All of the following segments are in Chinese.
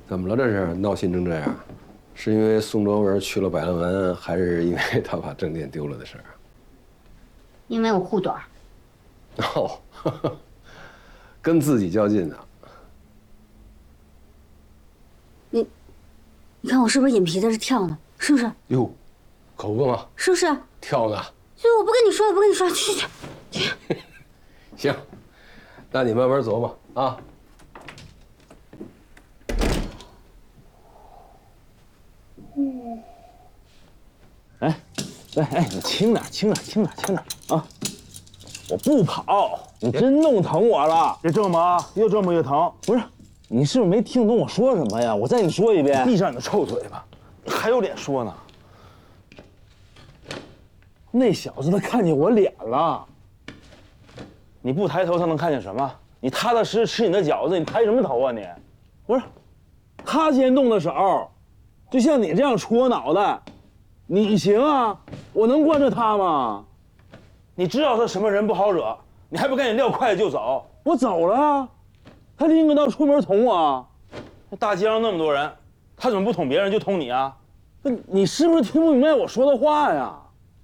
怎么了？这是闹心成这样？是因为宋卓文去了百乐门，还是因为他把证件丢了的事儿？ 因为我护短。 哦，跟自己较劲呢。 你看我是不是眼皮在这跳呢？是不是？ 哟，可不嘛， 是不是？ 跳呢。 所以我不跟你说，我不跟你说，去。 行，那你慢慢琢磨啊。 哎，你轻点啊！我不跑，你真弄疼我了。 别这么啊，越这么越疼。 不是，你是不是没听懂我说什么呀？我再给你说一遍。 闭上你的臭嘴巴，你还有脸说呢？ 那小子他看见我脸了。 你不抬头他能看见什么？你踏踏实实吃你的饺子，你抬什么头啊你？ 不是，他先动的手，就像你这样戳脑袋，你行啊？我能惯着他吗？ 你知道他什么人不好惹，你还不赶紧撂筷子就走？ 我走了，他拎个刀出门捅我。 那大街上那么多人，他怎么不捅别人就捅你啊？ 你是不是听不明白我说的话呀？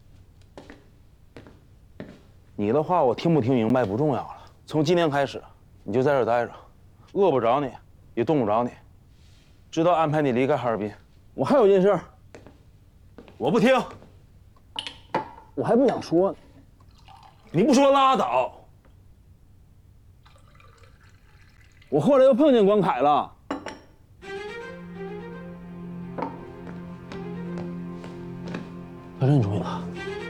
你的话我听不听明白不重要了。从今天开始，你就在这儿待着，饿不着你，也冻不着你。知道安排你离开哈尔滨。 我还有件事， 我不听， 我还不想说呢。 你不说拉倒。 我后来又碰见关凯了。他认出你了。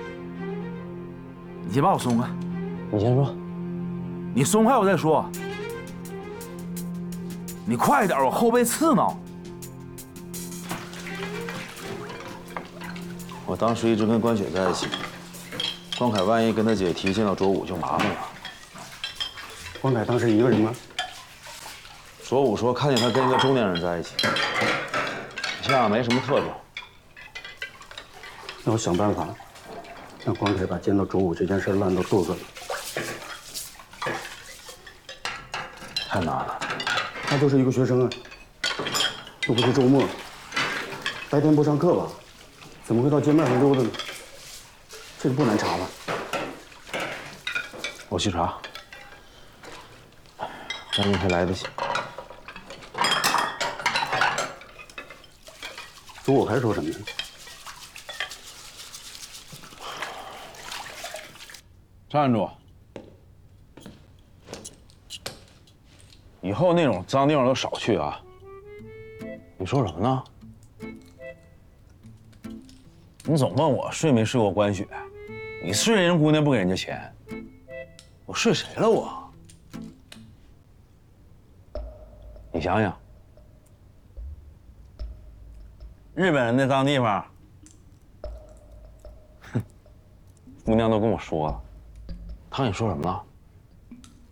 你先把我松开。 你先说。 你松开我再说。你快点，我后背刺挠。我当时一直跟关雪在一起，关凯万一跟他姐提见到卓武就麻烦了。 关凯当时一个人吗？ 卓武说看见他跟一个中年人在一起，像没什么特征。 那我想办法让关凯把见到卓武这件事烂到肚子里。 太难了。 他就是一个学生啊，又不是周末，白天不上课吧？怎么会到街面上溜达呢？这个不难查吧？ 我去查，但是还来得及。 卓武还说什么呢？ 站住！以后那种脏地方都少去啊。你说什么呢？你总问我睡没睡过关雪，你睡人姑娘不给人家钱，我睡谁了我？你想想，日本人那脏地方，哼，姑娘都跟我说了，他跟你说什么了？